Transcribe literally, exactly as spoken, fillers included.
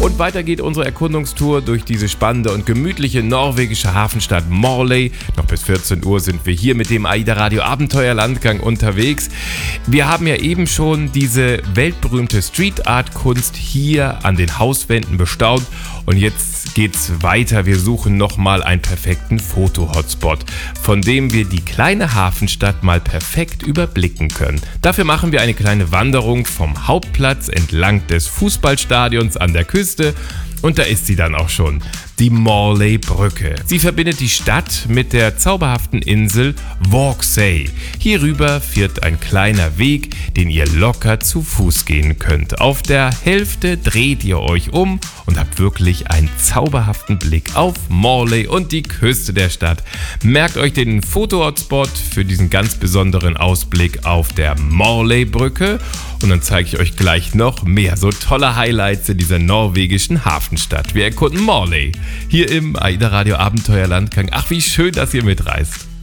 Und weiter geht unsere Erkundungstour durch diese spannende und gemütliche norwegische Hafenstadt Morley. Noch bis vierzehn Uhr sind wir hier mit dem AIDA Radio Abenteuerlandgang unterwegs. Wir haben ja eben schon diese weltberühmte Street Art Kunst hier an den Hauswänden bestaunt und jetzt geht's weiter. Wir suchen nochmal einen perfekten Foto-Hotspot, von dem wir die kleine Hafenstadt mal perfekt überblicken können. Dafür machen wir eine kleine Wanderung vom Hauptplatz entlang des Fußballstadions an der Küste. Und da ist sie dann auch schon, die Morley-Brücke. Sie verbindet die Stadt mit der zauberhaften Insel Vauxhall. Hierüber führt ein kleiner Weg, den ihr locker zu Fuß gehen könnt. Auf der Hälfte dreht ihr euch um und habt wirklich einen zauberhaften Blick auf Morley und die Küste der Stadt. Merkt euch den Foto-Hotspot für diesen ganz besonderen Ausblick auf der Morley-Brücke. Und dann zeige ich euch gleich noch mehr so tolle Highlights in dieser norwegischen Hafenstadt. Wir erkunden Morley hier im AIDA Radio Abenteuerlandgang. Ach, wie schön, dass ihr mitreist.